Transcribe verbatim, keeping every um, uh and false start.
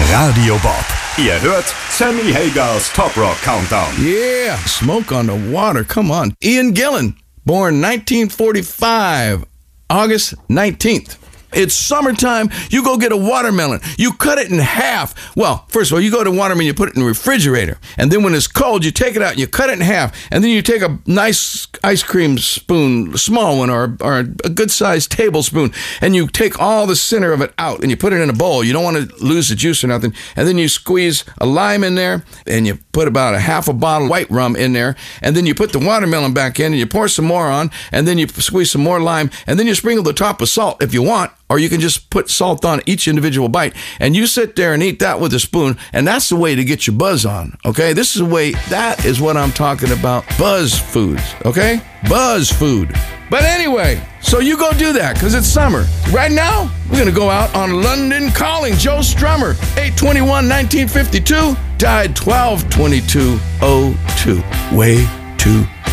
Radio Bob. Ihr hört Sammy Hagars Top Rock Countdown. Yeah, Smoke on the Water. Come on. Ian Gillan, born nineteen forty-five, August nineteenth. It's summertime. You go get a watermelon. You cut it in half. Well, first of all, you go to watermelon, you put it in the refrigerator. And then when it's cold, you take it out and you cut it in half. And then you take a nice ice cream spoon, a small one, or, or a good-sized tablespoon, and you take all the center of it out and you put it in a bowl. You don't want to lose the juice or nothing. And then you squeeze a lime in there, and you put about a half a bottle of white rum in there. And then you put the watermelon back in, and you pour some more on, and then you squeeze some more lime, and then you sprinkle the top with salt if you want. Or you can just put salt on each individual bite, and you sit there and eat that with a spoon, and that's the way to get your buzz on, okay? This is the way, that is what I'm talking about, buzz foods, okay? Buzz food. But anyway, so you go do that, because it's summer. Right now, we're going to go out on London Calling. Joe Strummer, eight twenty-one nineteen fifty-two, died twelve twenty-two oh two. Way too